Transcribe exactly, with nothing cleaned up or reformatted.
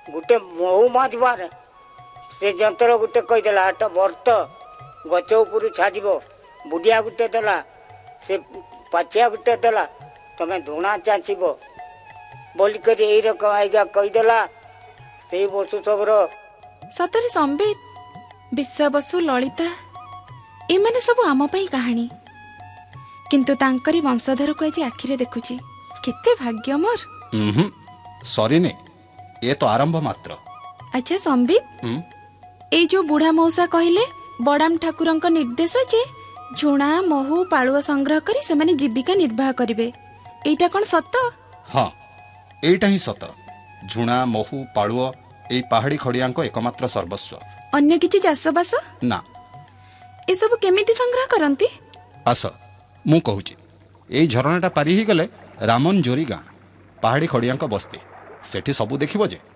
गोटे महू मार से जंतर गोटे कहीदेला एट बर्त गच उपर छाड़ बुढ़िया गोटे देला से पाचिया गोटे देला तमें धूणा चाचब बोलिक रकम आईगा कहीदेला से बसु सब सतरे संबित विश्वा बसु ललिता एमाने सब आम पई कहानी किंतु तांकरी वंशधर को आज आखिरे देखुची केते भाग्य मोर। सॉरी ने ये तो आरंभ मात्र। अच्छा संबित ए जो बुढ़ा मौसा कहले बड़ाम ठाकुरंक निर्देश जे झुणा महू पालुआ संग्रह करी से माने जीविका निर्वाह करिवे एटा कोन सत? हाँ एटा ही सत। झुणा महू पालुआ ए पहाड़ी खड़ियांक एकमात्र सर्वस्व। अन्य किछि चाष बास ना। ए सब केमिति संग्रह करंती? आस मु कहूची ए झरणाटा पारी ही गले रामन जोरी गाँ पहाड़ी खड़ियांक बस्ती सेठी सबू देखिबो जे